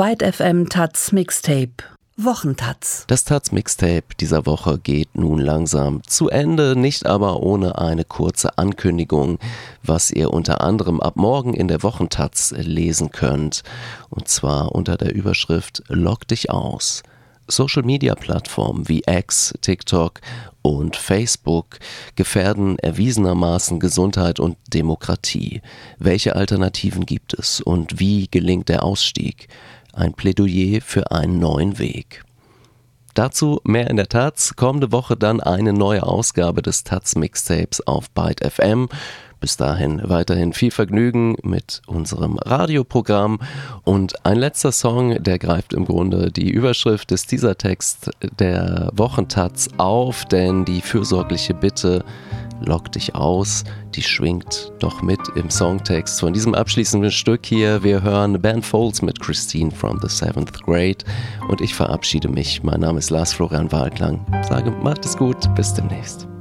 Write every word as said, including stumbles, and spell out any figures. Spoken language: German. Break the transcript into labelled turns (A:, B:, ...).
A: Byte F M Taz Mixtape Wochentaz.
B: Das Taz Mixtape dieser Woche geht nun langsam zu Ende, nicht aber ohne eine kurze Ankündigung, was ihr unter anderem ab morgen in der Wochentaz lesen könnt. Und zwar unter der Überschrift Log dich aus. Social-Media-Plattformen wie X, TikTok und Facebook gefährden erwiesenermaßen Gesundheit und Demokratie. Welche Alternativen gibt es und wie gelingt der Ausstieg? Ein Plädoyer für einen neuen Weg. Dazu mehr in der Taz. Kommende Woche dann eine neue Ausgabe des Taz Mixtapes auf Byte F M. Bis dahin weiterhin viel Vergnügen mit unserem Radioprogramm. Und ein letzter Song, der greift im Grunde die Überschrift des Teasertext der Wochentaz auf, denn die fürsorgliche Bitte, log dich aus, die schwingt doch mit im Songtext von diesem abschließenden Stück hier. Wir hören Ben Folds mit Christine from the seventh Grade und ich verabschiede mich. Mein Name ist Lars Florian Wahlklang. Sage, macht es gut, bis demnächst.